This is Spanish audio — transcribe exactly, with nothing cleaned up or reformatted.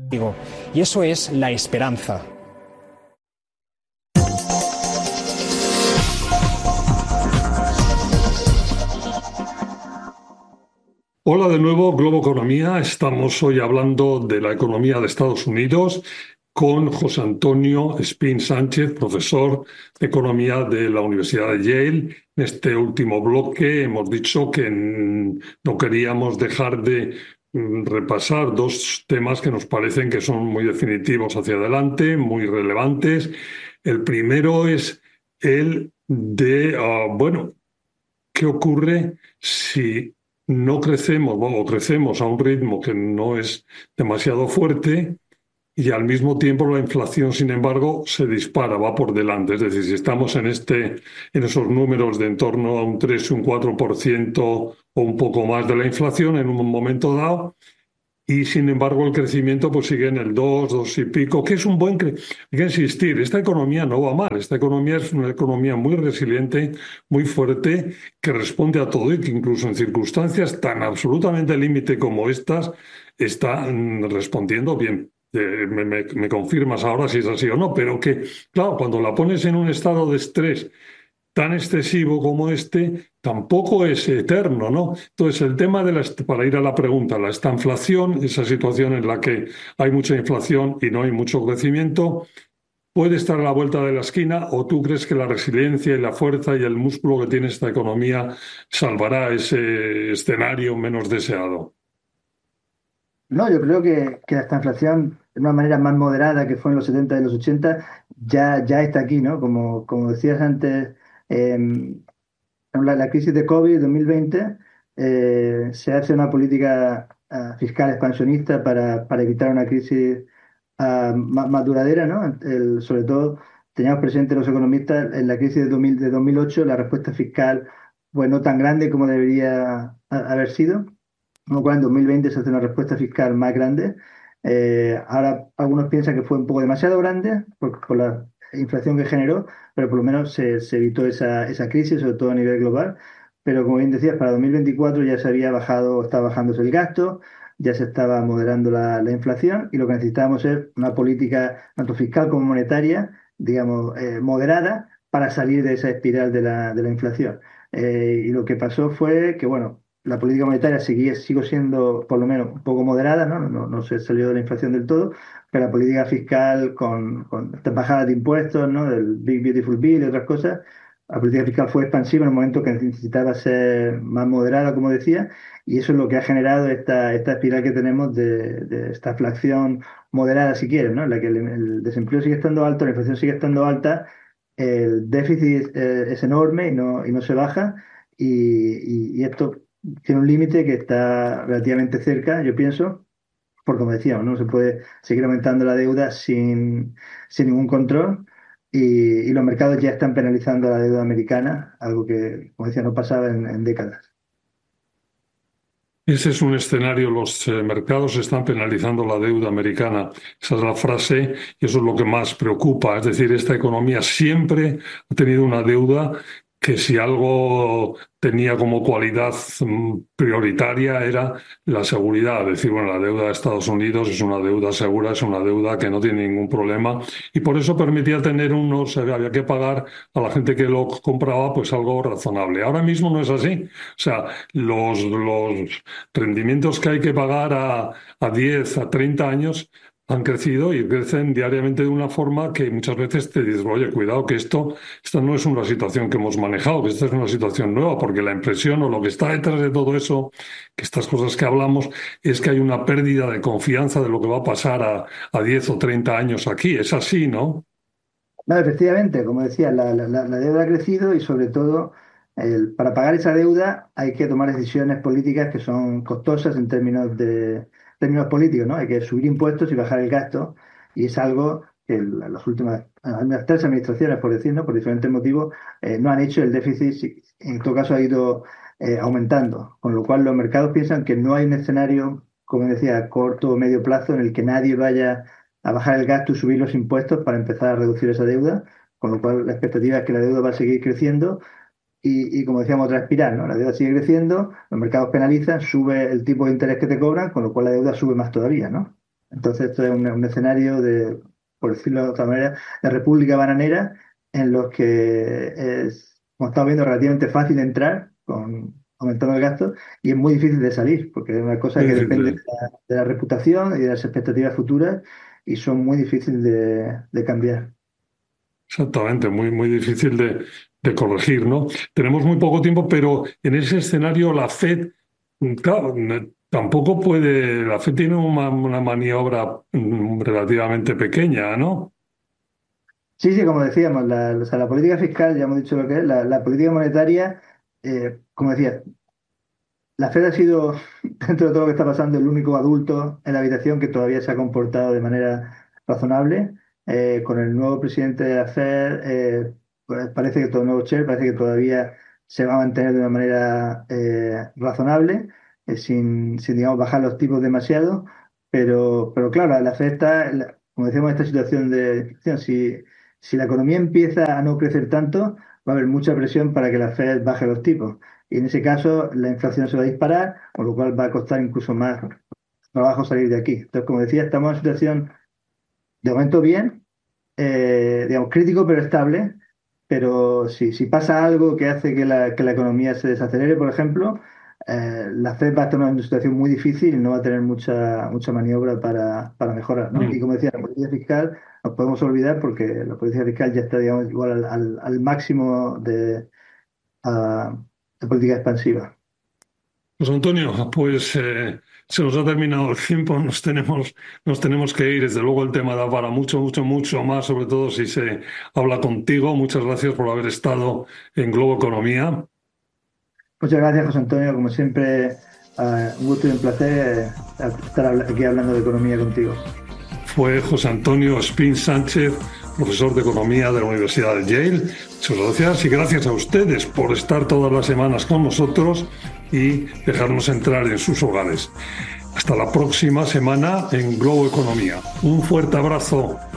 Y eso es la esperanza. Hola de nuevo, Globo Economía. Estamos hoy hablando de la economía de Estados Unidos con José Antonio Espín Sánchez, profesor de Economía de la Universidad de Yale. En este último bloque hemos dicho que no queríamos dejar de repasar dos temas que nos parecen que son muy definitivos hacia adelante, muy relevantes. El primero es el de, uh, bueno, ¿qué ocurre si no crecemos o crecemos a un ritmo que no es demasiado fuerte y al mismo tiempo la inflación, sin embargo, se dispara, va por delante? Es decir, si estamos en, este, en esos números de en torno a un tres, un cuatro por ciento o un poco más de la inflación en un momento dado, y sin embargo el crecimiento pues sigue en el dos, dos y pico, que es un buen crecimiento. Hay que insistir, esta economía no va mal, esta economía es una economía muy resiliente, muy fuerte, que responde a todo y que incluso en circunstancias tan absolutamente límite como estas está mm, respondiendo bien. Eh, me, me, me confirmas ahora si es así o no, pero que, claro, cuando la pones en un estado de estrés tan excesivo como este, tampoco es eterno, ¿no? Entonces, el tema de la, para ir a la pregunta, la estanflación, esa situación en la que hay mucha inflación y no hay mucho crecimiento, ¿puede estar a la vuelta de la esquina o tú crees que la resiliencia y la fuerza y el músculo que tiene esta economía salvará ese escenario menos deseado? No, yo creo que, que esta inflación, de una manera más moderada que fue en los setenta y los ochenta, ya, ya está aquí, ¿no? Como, como decías antes, eh, la, la crisis de COVID dos mil veinte, eh, se hace una política ah, fiscal expansionista para, para evitar una crisis ah, más, más duradera, ¿no? El- sobre todo, teníamos presente los economistas en la crisis de, dos mil de dos mil ocho, la respuesta fiscal, pues no tan grande como debería ha- haber sido. Con lo cual, en dos mil veinte se hace una respuesta fiscal más grande. Eh, ahora algunos piensan que fue un poco demasiado grande por, por la inflación que generó, pero por lo menos se, se evitó esa, esa crisis, sobre todo a nivel global. Pero como bien decías, para dos mil veinticuatro ya se había bajado, estaba bajándose el gasto, ya se estaba moderando la, la inflación, y lo que necesitábamos es una política tanto fiscal como monetaria, digamos, eh, moderada, para salir de esa espiral de la, de la inflación. Eh, y lo que pasó fue que, bueno, la política monetaria seguía, sigo siendo por lo menos un poco moderada, ¿no? No, no se salió de la inflación del todo, pero la política fiscal con, con estas bajadas de impuestos, ¿no? Del Big Beautiful Bill y otras cosas, la política fiscal fue expansiva en un momento que necesitaba ser más moderada, como decía, y eso es lo que ha generado esta, esta espiral que tenemos de, de esta inflación moderada, si quieres, ¿no? En la que el, el desempleo sigue estando alto, la inflación sigue estando alta, el déficit eh, es enorme y no, y no se baja, y, y- y esto tiene un límite que está relativamente cerca, yo pienso, porque como decíamos, no se puede seguir aumentando la deuda sin, sin ningún control, y, y los mercados ya están penalizando la deuda americana, algo que, como decía, no pasaba en, en décadas. Ese es un escenario, los eh, mercados están penalizando la deuda americana. Esa es la frase y eso es lo que más preocupa. Es decir, esta economía siempre ha tenido una deuda que, si algo tenía como cualidad mm, prioritaria, era la seguridad. Es decir, bueno, la deuda de Estados Unidos es una deuda segura, es una deuda que no tiene ningún problema y por eso permitía tener unos, eh, había que pagar a la gente que lo compraba pues algo razonable. Ahora mismo no es así. O sea, los, los rendimientos que hay que pagar a, a diez, a treinta años han crecido y crecen diariamente de una forma que muchas veces te dices, oye, cuidado, que esto, esto no es una situación que hemos manejado, que esta es una situación nueva, porque la impresión o lo que está detrás de todo eso, que estas cosas que hablamos, es que hay una pérdida de confianza de lo que va a pasar a, a diez o treinta años aquí. Es así, ¿no? No, efectivamente, como decía, la, la- la- la deuda ha crecido, y sobre todo el- para pagar esa deuda hay que tomar decisiones políticas que son costosas en términos de términos políticos, ¿no? Hay que subir impuestos y bajar el gasto, y es algo que la- las últimas, las últimas tres administraciones, por decirlo, por diferentes motivos, eh, no han hecho. El déficit sí, en todo caso ha ido eh, aumentando, con lo cual los mercados piensan que no hay un escenario, como decía, a corto o medio plazo en el que nadie vaya a bajar el gasto y subir los impuestos para empezar a reducir esa deuda, con lo cual la expectativa es que la deuda va a seguir creciendo, y, y como decíamos, otra espiral, ¿no? La deuda sigue creciendo, los mercados penalizan, sube el tipo de interés que te cobran, con lo cual la deuda sube más todavía, ¿no? Entonces, esto es un, un escenario de, por decirlo de otra manera, de república bananera, en los que es, como estamos viendo, relativamente fácil entrar, con, aumentando el gasto, y es muy difícil de salir, porque es una cosa Es que decir, depende de- de la, de la reputación y de las expectativas futuras, y son muy difíciles de, de cambiar. exactamente, muy, muy difícil de, de corregir, ¿no? Tenemos muy poco tiempo, pero en ese escenario la Fed, mm, claro, ne- tampoco puede, la Fed tiene una, una maniobra mm, relativamente pequeña, ¿no? Sí, sí, como decíamos, la, o sea, la política fiscal, ya hemos dicho lo que es, la, la política monetaria, eh, como decía, la Fed ha sido, dentro de todo lo que está pasando, el único adulto en la habitación que todavía se ha comportado de manera razonable. Eh, con el nuevo presidente de la Fed, eh, pues parece que todo el nuevo chair, parece que todavía se va a mantener de una manera eh, razonable, eh, sin, sin, digamos, bajar los tipos demasiado. Pero, pero claro, la Fed está, en la- como decíamos, en esta situación de inflación. Si, si la economía empieza a no crecer tanto, va a haber mucha presión para que la Fed baje los tipos. Y en ese caso la inflación se va a disparar, con lo cual va a costar incluso más trabajo salir de aquí. Entonces, como decía, estamos en una situación de momento bien, eh, digamos, crítico pero estable, pero si, si pasa algo que hace que la, que la economía se desacelere, por ejemplo, eh, la Fed va a estar en una situación muy difícil y no va a tener mucha, mucha maniobra para, para mejorar, ¿no? Y Mm. como decía, la política fiscal nos podemos olvidar porque la política fiscal ya está, digamos, igual al, al- al máximo de, ah, de política expansiva. Pues Antonio, pues eh, se nos ha terminado el tiempo, nos tenemos, nos tenemos que ir. Desde luego el tema da para mucho, mucho, mucho más, sobre todo si se habla contigo. Muchas gracias por haber estado en Globo Economía. Muchas gracias, José Antonio. Como siempre, eh, un gusto y un placer eh, estar habla- aquí hablando de economía contigo. Fue José Antonio Espín Sánchez, profesor de Economía de la Universidad de Yale. Muchas gracias y gracias a ustedes por estar todas las semanas con nosotros y dejarnos entrar en sus hogares. Hasta la próxima semana en Globo Economía. Un fuerte abrazo.